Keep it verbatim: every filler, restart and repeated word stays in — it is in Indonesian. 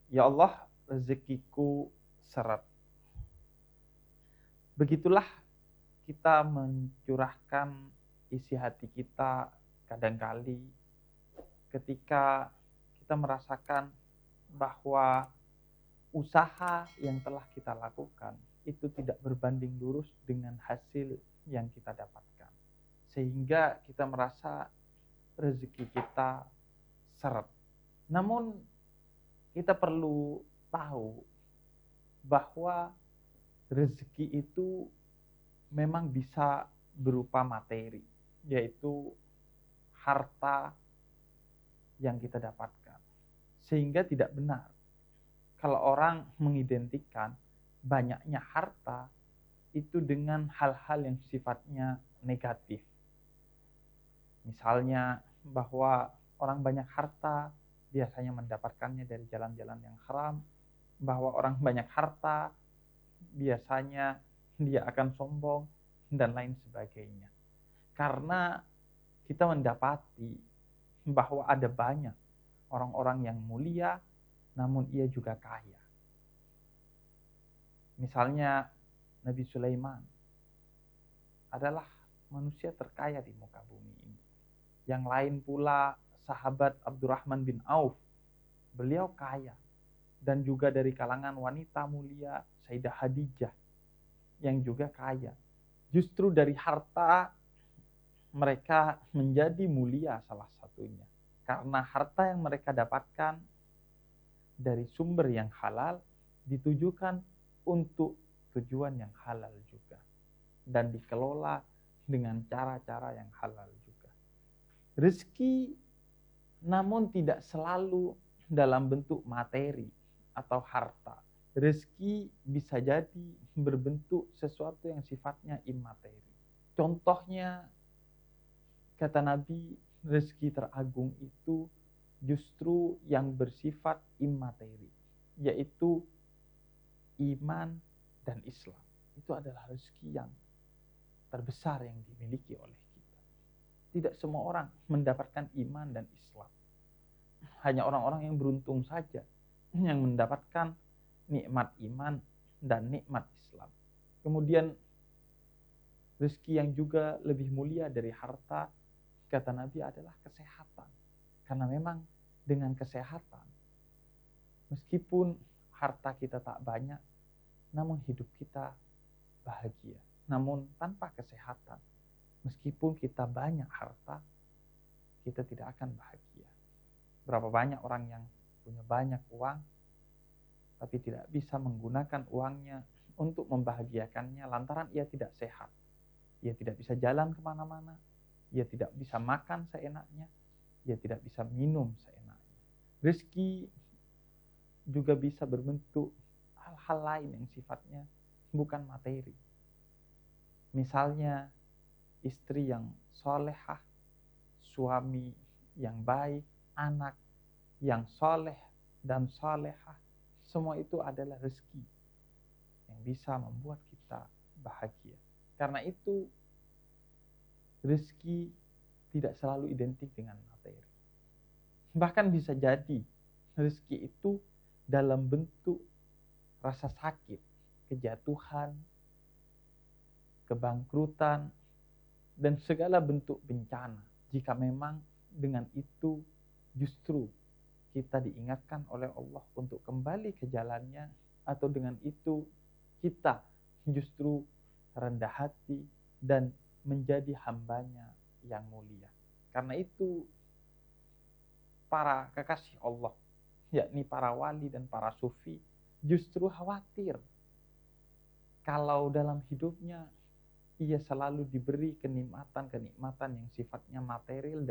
Ya Allah, rezekiku seret. Begitulah kita mencurahkan isi hati kita kadangkali ketika kita merasakan bahwa usaha yang telah kita lakukan itu tidak berbanding lurus dengan hasil yang kita dapatkan. Sehingga kita merasa rezeki kita seret. Namun kita perlu tahu bahwa rezeki itu memang bisa berupa materi, yaitu harta yang kita dapatkan. Sehingga tidak benar kalau orang mengidentikan banyaknya harta itu dengan hal-hal yang sifatnya negatif. Misalnya bahwa orang banyak harta biasanya mendapatkannya dari jalan-jalan yang haram, bahwa orang banyak harta biasanya dia akan sombong dan lain sebagainya. Karena kita mendapati bahwa ada banyak orang-orang yang mulia namun ia juga kaya. Misalnya Nabi Sulaiman adalah manusia terkaya di muka bumi ini. Yang lain pula sahabat Abdurrahman bin Auf, beliau kaya. Dan juga dari kalangan wanita mulia Sayyidah Khadijah yang juga kaya. Justru dari harta mereka menjadi mulia salah satunya. Karena harta yang mereka dapatkan dari sumber yang halal ditujukan untuk tujuan yang halal juga. Dan dikelola dengan cara-cara yang halal juga. Rezeki namun tidak selalu dalam bentuk materi atau harta. Rezeki bisa jadi berbentuk sesuatu yang sifatnya imateri. Contohnya, kata Nabi, rezeki teragung itu justru yang bersifat imateri, yaitu iman dan Islam. Itu adalah rezeki yang terbesar yang dimiliki oleh kita. Tidak semua orang mendapatkan iman dan Islam. Hanya orang-orang yang beruntung saja yang mendapatkan nikmat iman dan nikmat Islam. Kemudian rezeki yang juga lebih mulia dari harta, kata Nabi, adalah kesehatan. Karena memang dengan kesehatan, meskipun harta kita tak banyak, namun hidup kita bahagia. Namun tanpa kesehatan, meskipun kita banyak harta, kita tidak akan bahagia. Berapa banyak orang yang punya banyak uang, tapi tidak bisa menggunakan uangnya untuk membahagiakannya lantaran ia tidak sehat. Ia tidak bisa jalan kemana-mana, ia tidak bisa makan seenaknya, ia tidak bisa minum seenaknya. Rezeki juga bisa berbentuk hal-hal lain yang sifatnya bukan materi. Misalnya istri yang solehah, suami yang baik, anak yang soleh dan solehah. Semua itu adalah rezeki yang bisa membuat kita bahagia. Karena itu rezeki tidak selalu identik dengan materi. Bahkan bisa jadi rezeki itu dalam bentuk rasa sakit, kejatuhan, kebangkrutan, dan segala bentuk bencana. Jika memang dengan itu justru kita diingatkan oleh Allah untuk kembali ke jalannya, atau dengan itu kita justru rendah hati dan menjadi hambanya yang mulia. Karena itu para kekasih Allah, yakni para wali dan para sufi, justru khawatir kalau dalam hidupnya ia selalu diberi kenikmatan-kenikmatan yang sifatnya material